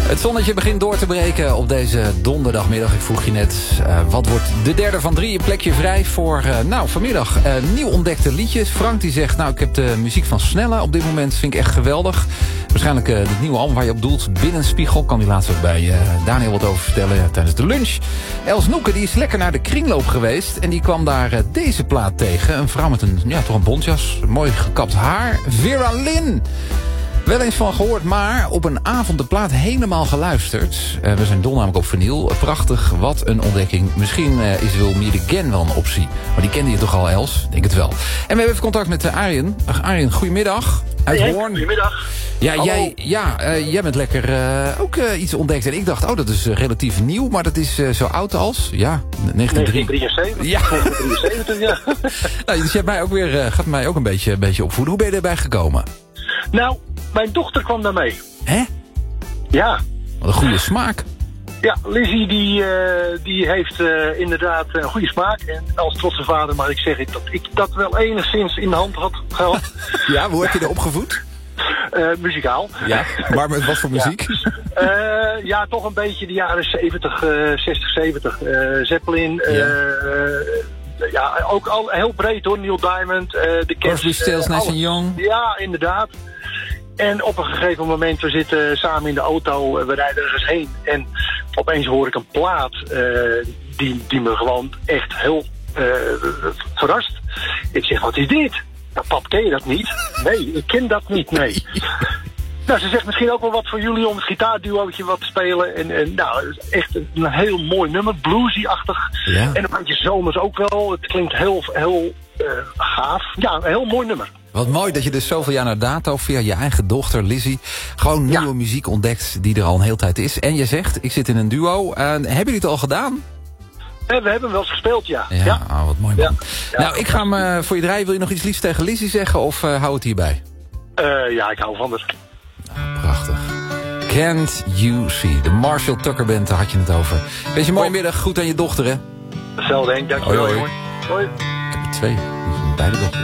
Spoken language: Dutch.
Het zonnetje begint door te breken op deze donderdagmiddag. Ik vroeg je net, wat wordt de derde van 3? Een plekje vrij voor, vanmiddag nieuw ontdekte liedjes. Frank die zegt, ik heb de muziek van Snelle op dit moment, vind ik echt geweldig. Waarschijnlijk het nieuwe album waar je op doelt, Binnenspiegel. Kan die laatst ook bij Daniel wat over vertellen tijdens de lunch. Els Noeke die is lekker naar de kringloop geweest. En die kwam daar deze plaat tegen. Een vrouw met een bontjas, mooi gekapt haar. Vera Lynn. Wel eens van gehoord, maar op een avond de plaat helemaal geluisterd. We zijn dol namelijk op vinyl. Prachtig, wat een ontdekking. Misschien is Will Meet Again wel een optie. Maar die kende je toch al, Els? Denk het wel. En we hebben even contact met Arjen. Arjen, goedemiddag. Uit Hoorn. Goedemiddag. Ja, jij bent lekker ook iets ontdekt. En ik dacht, dat is relatief nieuw. Maar dat is zo oud als, 1973. Ja. 1973, ja. Dus je hebt gaat mij ook een beetje opvoeden. Hoe ben je erbij gekomen? Nou, mijn dochter kwam daar mee. Hè? Ja. Wat een goede smaak. Ja, Lizzie die heeft inderdaad een goede smaak. En als trotse vader mag ik zeggen dat ik dat wel enigszins in de hand had gehad. Ja, hoe heb je er opgevoed? Muzikaal. Ja, maar met wat voor muziek? Ja, toch een beetje de jaren 70, 60, 70. Zeppelin. Ja, ook al heel breed hoor. Neil Diamond, The Cats. Crosby, Stills, Nash & Young. Ja, inderdaad. En op een gegeven moment, we zitten samen in de auto, we rijden ergens heen. En opeens hoor ik een plaat die me gewoon echt heel verrast. Ik zeg, wat is dit? Nou, pap, ken je dat niet? Nee, ik ken dat niet, nee. Nou, ze zegt misschien ook wel wat voor jullie om het gitaarduootje wat te spelen. En echt een heel mooi nummer, bluesy-achtig. Ja. En een beetje zomers ook wel. Het klinkt heel gaaf. Ja, een heel mooi nummer. Wat mooi dat je dus zoveel jaar na dato via je eigen dochter Lizzie gewoon nieuwe muziek ontdekt die er al een hele tijd is. En je zegt, ik zit in een duo. Hebben jullie het al gedaan? We hebben hem wel eens gespeeld, ja. Ja, wat mooi man. Ja. Nou, ik ga hem voor je draaien. Wil je nog iets liefs tegen Lizzie zeggen of hou het hierbij? Ja, ik hou van het. Prachtig. Can't You See. De Marshall Tucker Band, daar had je het over. Wens je een mooie middag. Goed aan je dochter, hè? Hetzelfde, Henk. Dankjewel, jongen. Hoi. Ik heb er 2. Beide dochters.